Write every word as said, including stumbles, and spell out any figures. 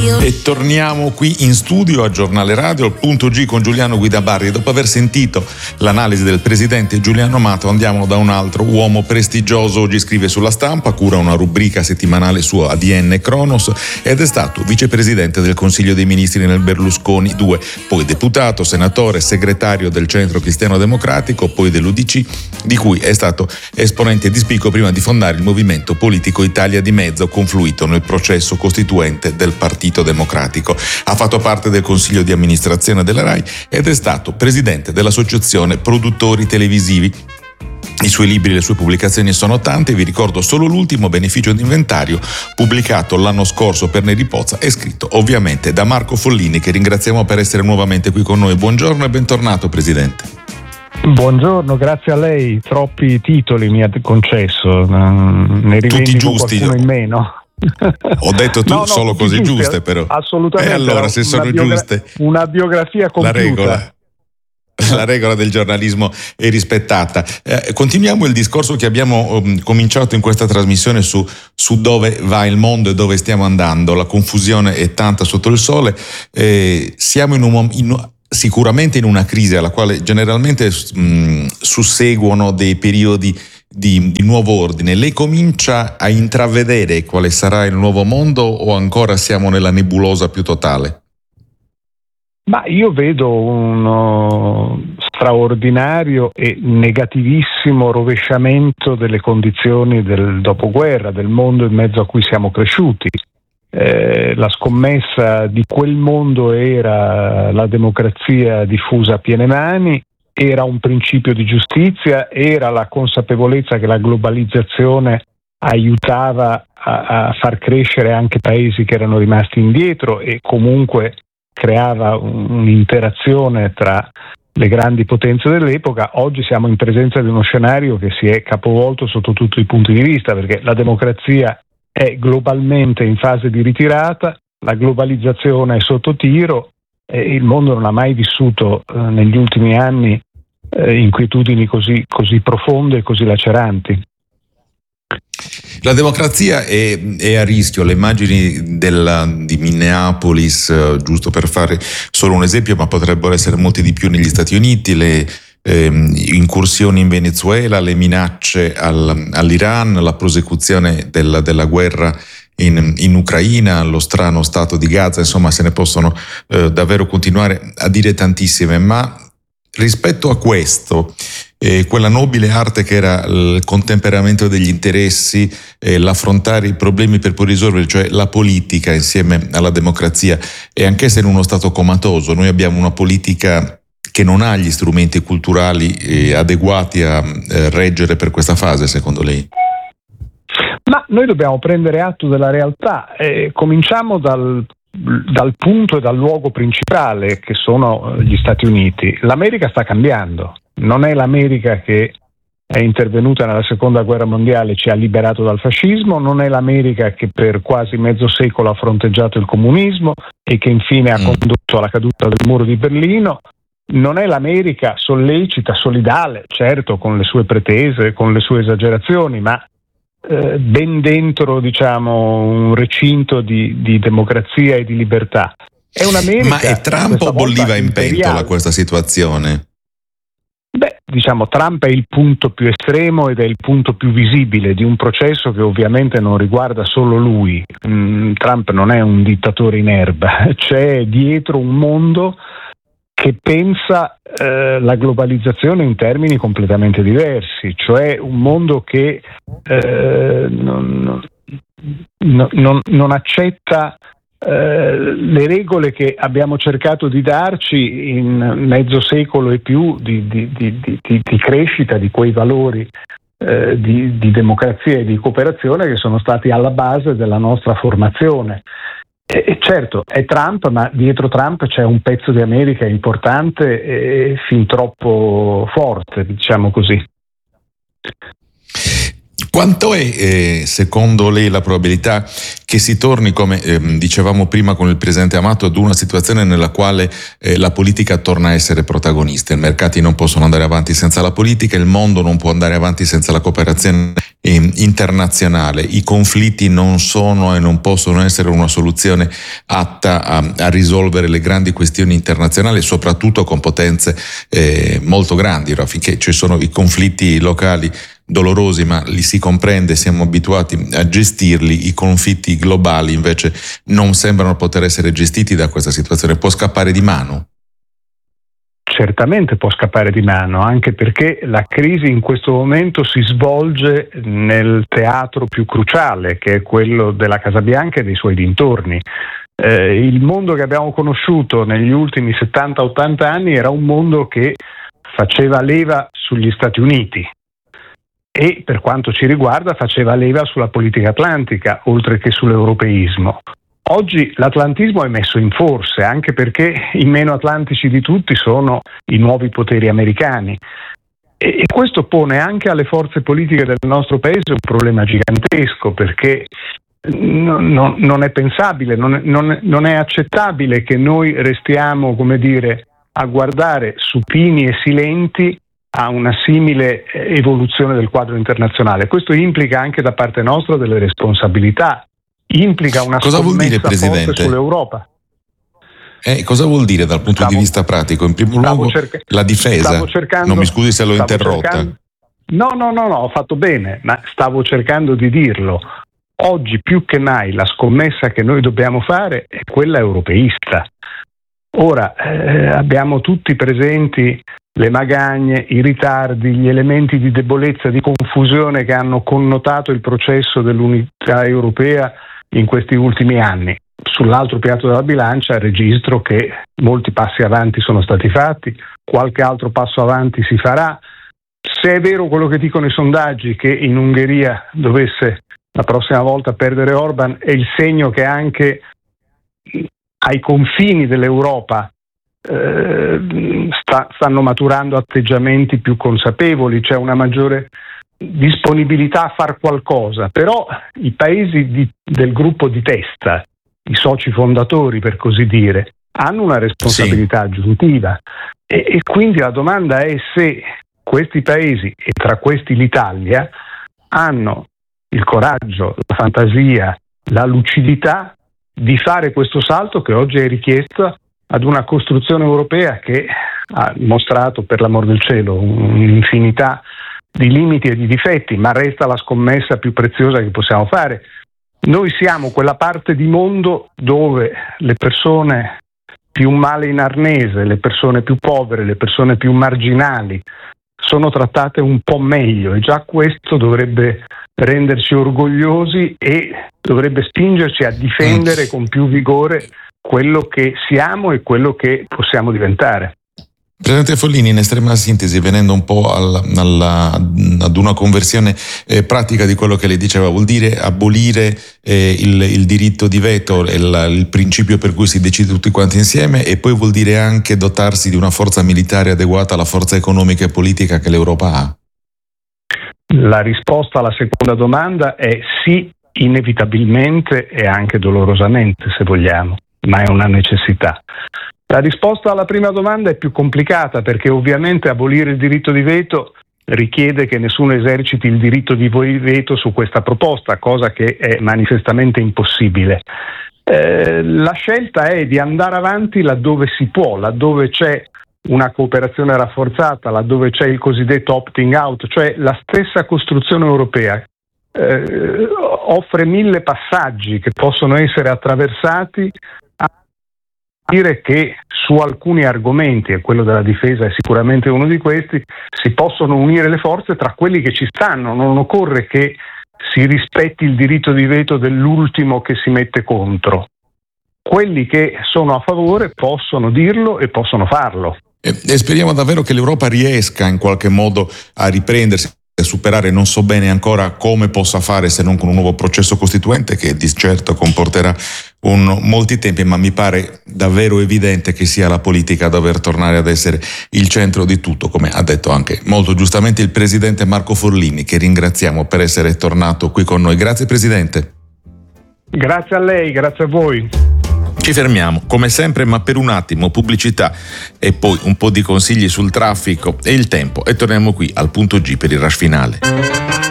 E torniamo qui in studio a Giornale Radio, al punto G con Giuliano Guidabarri. Dopo aver sentito l'analisi del presidente Giuliano Amato, andiamo da un altro uomo prestigioso. Oggi scrive sulla Stampa, cura una rubrica settimanale su A D N Cronos ed è stato vicepresidente del Consiglio dei Ministri nel Berlusconi due, poi deputato, senatore, segretario del Centro Cristiano Democratico, poi dell'U D C, di cui è stato esponente di spicco prima di fondare il movimento politico Italia di Mezzo, confluito nel processo costituente del Partito Democratico. Ha fatto parte del consiglio di amministrazione della RAI ed è stato presidente dell'associazione Produttori Televisivi. I suoi libri e le sue pubblicazioni sono tante, vi ricordo solo l'ultimo, Beneficio d'inventario, pubblicato l'anno scorso per Neri Pozza e scritto ovviamente da Marco Follini, che ringraziamo per essere nuovamente qui con noi. Buongiorno e bentornato, Presidente. Buongiorno, grazie a lei. Troppi titoli mi ha concesso, ne rivendico qualcuno in meno. Ho detto tu no, no, solo cose giuste, giuste però. Assolutamente. E allora, se sono biogra- giuste, una biografia compiuta. La regola. La regola del giornalismo è rispettata. Eh, continuiamo il discorso che abbiamo um, cominciato in questa trasmissione su, su dove va il mondo e dove stiamo andando. La confusione è tanta sotto il sole. Eh, siamo in un, in, sicuramente in una crisi alla quale generalmente mh, susseguono dei periodi di, di nuovo ordine. Lei comincia a intravedere quale sarà il nuovo mondo o ancora siamo nella nebulosa più totale? Ma io vedo uno straordinario e negativissimo rovesciamento delle condizioni del dopoguerra, del mondo in mezzo a cui siamo cresciuti. Eh, la scommessa di quel mondo era la democrazia diffusa a piene mani, era un principio di giustizia, era la consapevolezza che la globalizzazione aiutava a, a far crescere anche paesi che erano rimasti indietro e comunque creava un'interazione tra le grandi potenze dell'epoca. Oggi siamo in presenza di uno scenario che si è capovolto sotto tutti i punti di vista, perché la democrazia è globalmente in fase di ritirata, la globalizzazione è sotto tiro e il mondo non ha mai vissuto eh, negli ultimi anni eh, inquietudini così, così profonde e così laceranti. La democrazia è, è a rischio. Le immagini della, di Minneapolis, eh, giusto per fare solo un esempio, ma potrebbero essere molti di più negli Stati Uniti, le eh, incursioni in Venezuela, le minacce al, all'Iran, la prosecuzione della, della guerra in, in Ucraina, lo strano stato di Gaza, insomma se ne possono eh, davvero continuare a dire tantissime, ma rispetto a questo, eh, quella nobile arte che era il contemperamento degli interessi, eh, l'affrontare i problemi per poi risolverli, cioè la politica insieme alla democrazia, e anch'essa in uno stato comatoso. Noi abbiamo una politica che non ha gli strumenti culturali eh, adeguati a eh, reggere per questa fase, secondo lei? Ma noi dobbiamo prendere atto della realtà. Eh, cominciamo dal dal punto e dal luogo principale, che sono gli Stati Uniti. L'America sta cambiando, non è l'America che è intervenuta nella seconda guerra mondiale e ci ha liberato dal fascismo, non è l'America che per quasi mezzo secolo ha fronteggiato il comunismo e che infine ha condotto alla caduta del muro di Berlino, non è l'America sollecita, solidale, certo con le sue pretese, con le sue esagerazioni, ma Eh, ben dentro, diciamo, un recinto di, di democrazia e di libertà. È un'America. Ma è Trump o bolliva in pentola questa situazione? Beh, diciamo, Trump è il punto più estremo ed è il punto più visibile di un processo che ovviamente non riguarda solo lui. Mm, Trump non è un dittatore in erba, c'è dietro un mondo che pensa eh, la globalizzazione in termini completamente diversi, cioè un mondo che eh, non, non, non, non accetta eh, le regole che abbiamo cercato di darci in mezzo secolo e più di, di, di, di, di crescita di quei valori eh, di, di democrazia e di cooperazione che sono stati alla base della nostra formazione. E certo, è Trump, ma dietro Trump c'è un pezzo di America importante e fin troppo forte, diciamo così. Quanto è, eh, secondo lei, la probabilità che si torni, come eh, dicevamo prima con il presidente Amato, ad una situazione nella quale eh, la politica torna a essere protagonista? I mercati non possono andare avanti senza la politica, il mondo non può andare avanti senza la cooperazione eh, internazionale. I conflitti non sono e non possono essere una soluzione atta a, a risolvere le grandi questioni internazionali, soprattutto con potenze eh, molto grandi, affinché ci sono i conflitti locali dolorosi, ma li si comprende, siamo abituati a gestirli. I conflitti globali invece non sembrano poter essere gestiti da questa situazione. Può scappare di mano? Certamente può scappare di mano, anche perché la crisi in questo momento si svolge nel teatro più cruciale, che è quello della Casa Bianca e dei suoi dintorni. Eh, il mondo che abbiamo conosciuto negli ultimi settanta ottanta anni era un mondo che faceva leva sugli Stati Uniti e, per quanto ci riguarda, faceva leva sulla politica atlantica, oltre che sull'europeismo. Oggi l'atlantismo è messo in forse, anche perché i meno atlantici di tutti sono i nuovi poteri americani, e questo pone anche alle forze politiche del nostro paese un problema gigantesco, perché non, non, non è pensabile, non, non, non è accettabile che noi restiamo, come dire, a guardare supini e silenti a una simile evoluzione del quadro internazionale. Questo implica anche da parte nostra delle responsabilità. Implica una cosa vuol dire, Presidente, sull'Europa. Eh, cosa vuol dire dal punto stavo, di vista pratico? In primo luogo cerca- la difesa. Cercando, non mi scusi se l'ho interrotta. Cercando, no, no, no, no, ho fatto bene, ma stavo cercando di dirlo. Oggi più che mai la scommessa che noi dobbiamo fare è quella europeista. Ora eh, abbiamo tutti presenti le magagne, i ritardi, gli elementi di debolezza, di confusione che hanno connotato il processo dell'unità europea in questi ultimi anni. Sull'altro piatto della bilancia registro che molti passi avanti sono stati fatti, qualche altro passo avanti si farà. Se è vero quello che dicono i sondaggi, che in Ungheria dovesse la prossima volta perdere Orban, è il segno che anche ai confini dell'Europa eh, sta, stanno maturando atteggiamenti più consapevoli, c'è una maggiore disponibilità a far qualcosa, però i paesi di, del gruppo di testa, i soci fondatori per così dire, hanno una responsabilità sì. aggiuntiva e, e quindi la domanda è se questi paesi, e tra questi l'Italia, hanno il coraggio, la fantasia, la lucidità di fare questo salto che oggi è richiesto ad una costruzione europea che ha mostrato, per l'amor del cielo, un'infinità di limiti e di difetti, ma resta la scommessa più preziosa che possiamo fare. Noi siamo quella parte di mondo dove le persone più male in arnese, le persone più povere, le persone più marginali sono trattate un po' meglio, e già questo dovrebbe renderci orgogliosi e dovrebbe spingerci a difendere con più vigore quello che siamo e quello che possiamo diventare. Presidente Follini, in estrema sintesi, venendo un po' alla, alla, ad una conversione eh, pratica di quello che lei diceva, vuol dire abolire eh, il, il diritto di veto, il, il principio per cui si decide tutti quanti insieme, e poi vuol dire anche dotarsi di una forza militare adeguata alla forza economica e politica che l'Europa ha? La risposta alla seconda domanda è sì, inevitabilmente e anche dolorosamente, se vogliamo, ma è una necessità. La risposta alla prima domanda è più complicata, perché ovviamente abolire il diritto di veto richiede che nessuno eserciti il diritto di veto su questa proposta, cosa che è manifestamente impossibile. Eh, la scelta è di andare avanti laddove si può, laddove c'è una cooperazione rafforzata, laddove c'è il cosiddetto opting out, cioè la stessa costruzione europea eh, offre mille passaggi che possono essere attraversati, a dire che su alcuni argomenti, e quello della difesa è sicuramente uno di questi, si possono unire le forze tra quelli che ci stanno. Non occorre che si rispetti il diritto di veto dell'ultimo che si mette contro. Quelli che sono a favore possono dirlo e possono farlo. E, e speriamo davvero che l'Europa riesca in qualche modo a riprendersi, a superare, non so bene ancora come possa fare se non con un nuovo processo costituente che di certo comporterà un, molti tempi, ma mi pare davvero evidente che sia la politica a dover tornare ad essere il centro di tutto, come ha detto anche molto giustamente il Presidente Marco Follini, che ringraziamo per essere tornato qui con noi. Grazie Presidente. Grazie a lei, grazie a voi. Ci fermiamo, come sempre, ma per un attimo pubblicità e poi un po' di consigli sul traffico e il tempo, e torniamo qui al punto G per il rush finale.